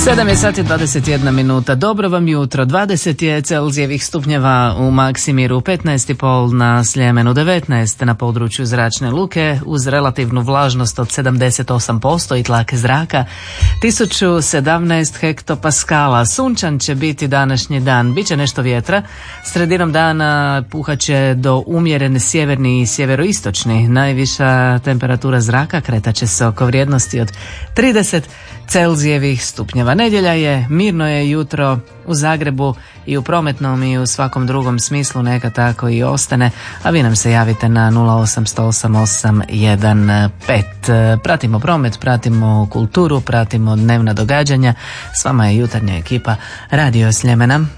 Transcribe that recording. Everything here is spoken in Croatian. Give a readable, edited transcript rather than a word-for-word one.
7 je sati 21 minuta. Dobro vam jutro. 20 je Celzijevih stupnjeva u Maksimiru, 15,5 na Sljemenu, 19 na području Zračne luke uz relativnu vlažnost od 78% i tlak zraka, 1017 hektopaskala. Sunčan će biti današnji dan. Biće nešto vjetra. Sredinom dana puhaće do umjeren sjeverni i sjeveroistočni. Najviša temperatura zraka kretaće se oko vrijednosti od 30 Celzijevih stupnjeva. Nedjelja je, mirno je jutro u Zagrebu i u prometnom i u svakom drugom smislu, neka tako i ostane, a vi nam se javite na 08008815. Pratimo promet, pratimo kulturu, pratimo dnevna događanja. S vama je jutarnja ekipa Radio Sljemena.